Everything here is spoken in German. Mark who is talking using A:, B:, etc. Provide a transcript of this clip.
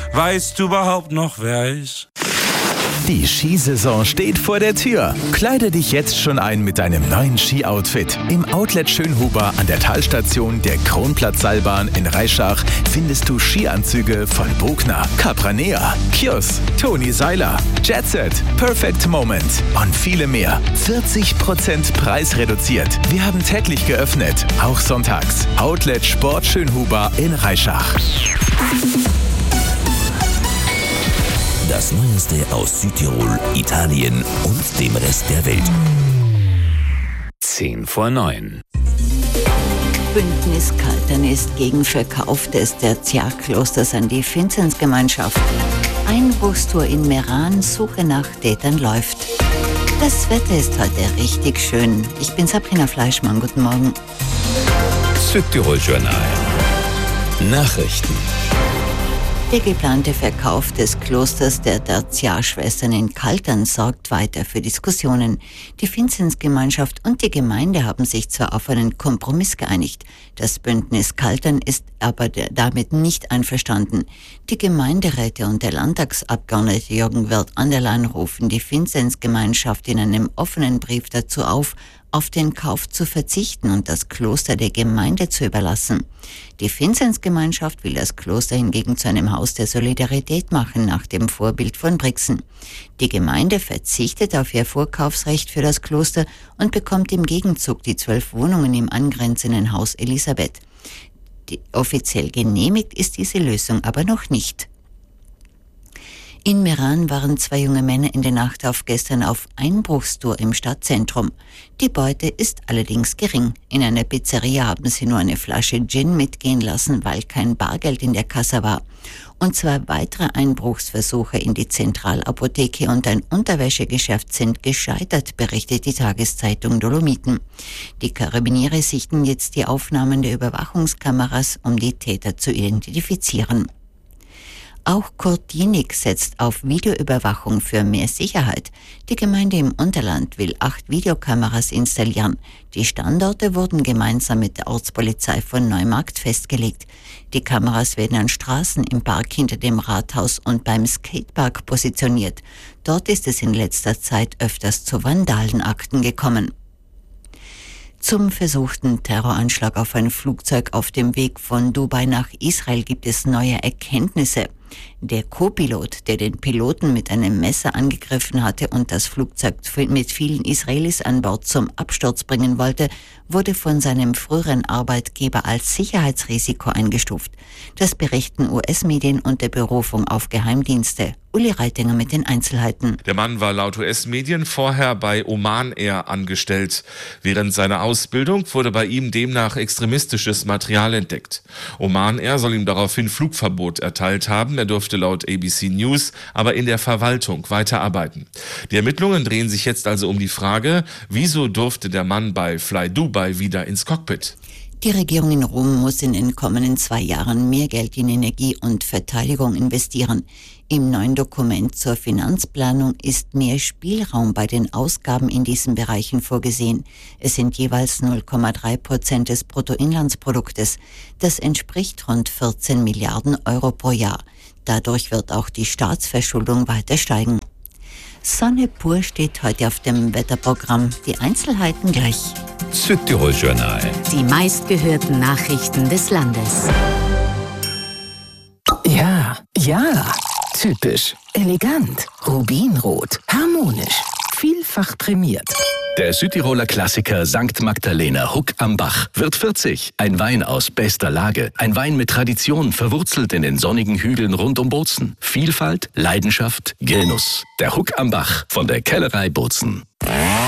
A: Weißt du überhaupt noch, wer ist?
B: Die Skisaison steht vor der Tür. Kleide dich jetzt schon ein mit deinem neuen Ski-Outfit. Im Outlet Schönhuber an der Talstation der Kronplatzseilbahn in Reischach findest du Skianzüge von Bogner, Capranea, Kjos, Toni Seiler, Jetset, Perfect Moment und viele mehr. 40% preisreduziert. Wir haben täglich geöffnet, auch sonntags. Outlet Sport Schönhuber in Reischach.
C: Das Neueste aus Südtirol, Italien und dem Rest der Welt.
D: 8:50.
E: Bündnis Kaltern ist gegen Verkauf des Tertiarklosters an die Vinzensgemeinschaft. Einbruchstour in Meran, Suche nach Tätern läuft. Das Wetter ist heute richtig schön. Ich bin Sabrina Fleischmann, guten Morgen.
D: Südtirol Journal. Nachrichten.
E: Der geplante Verkauf des Klosters der Tertiarschwestern in Kaltern sorgt weiter für Diskussionen. Die Vinzensgemeinschaft und die Gemeinde haben sich zwar auf einen Kompromiss geeinigt. Das Bündnis Kaltern ist aber damit nicht einverstanden. Die Gemeinderäte und der Landtagsabgeordnete Jürgen Wirth-Anderlein rufen die Vinzensgemeinschaft in einem offenen Brief dazu auf den Kauf zu verzichten und das Kloster der Gemeinde zu überlassen. Die Vinzensgemeinschaft will das Kloster hingegen zu einem Haus der Solidarität machen, nach dem Vorbild von Brixen. Die Gemeinde verzichtet auf ihr Vorkaufsrecht für das Kloster und bekommt im Gegenzug die 12 Wohnungen im angrenzenden Haus Elisabeth. Offiziell genehmigt ist diese Lösung aber noch nicht. In Meran waren 2 junge Männer in der Nacht auf gestern auf Einbruchstour im Stadtzentrum. Die Beute ist allerdings gering. In einer Pizzeria haben sie nur eine Flasche Gin mitgehen lassen, weil kein Bargeld in der Kasse war. Und 2 weitere Einbruchsversuche in die Zentralapotheke und ein Unterwäschegeschäft sind gescheitert, berichtet die Tageszeitung Dolomiten. Die Karabiniere sichten jetzt die Aufnahmen der Überwachungskameras, um die Täter zu identifizieren. Auch Kurtinik setzt auf Videoüberwachung für mehr Sicherheit. Die Gemeinde im Unterland will 8 Videokameras installieren. Die Standorte wurden gemeinsam mit der Ortspolizei von Neumarkt festgelegt. Die Kameras werden an Straßen, im Park hinter dem Rathaus und beim Skatepark positioniert. Dort ist es in letzter Zeit öfters zu Vandalenakten gekommen. Zum versuchten Terroranschlag auf ein Flugzeug auf dem Weg von Dubai nach Israel gibt es neue Erkenntnisse. Der Co-Pilot, der den Piloten mit einem Messer angegriffen hatte und das Flugzeug mit vielen Israelis an Bord zum Absturz bringen wollte, wurde von seinem früheren Arbeitgeber als Sicherheitsrisiko eingestuft. Das berichten US-Medien unter Berufung auf Geheimdienste. Uli Reitinger mit den Einzelheiten.
F: Der Mann war laut US-Medien vorher bei Oman Air angestellt. Während seiner Ausbildung wurde bei ihm demnach extremistisches Material entdeckt. Oman Air soll ihm daraufhin Flugverbot erteilt haben. Er durfte laut ABC News aber in der Verwaltung weiterarbeiten. Die Ermittlungen drehen sich jetzt also um die Frage, wieso durfte der Mann bei Fly Dubai wieder ins Cockpit?
E: Die Regierung in Rom muss in den kommenden 2 Jahren mehr Geld in Energie und Verteidigung investieren. Im neuen Dokument zur Finanzplanung ist mehr Spielraum bei den Ausgaben in diesen Bereichen vorgesehen. Es sind jeweils 0,3% des Bruttoinlandsproduktes. Das entspricht rund 14 Milliarden Euro pro Jahr. Dadurch wird auch die Staatsverschuldung weiter steigen. Sonne pur steht heute auf dem Wetterprogramm. Die Einzelheiten gleich.
D: Südtirol Journal.
G: Die meistgehörten Nachrichten des Landes.
H: Ja, typisch, elegant, rubinrot, harmonisch, vielfach prämiert.
B: Der Südtiroler Klassiker St. Magdalena Huck am Bach wird 40. Ein Wein aus bester Lage. Ein Wein mit Tradition, verwurzelt in den sonnigen Hügeln rund um Bozen. Vielfalt, Leidenschaft, Genuss. Der Huck am Bach von der Kellerei Bozen.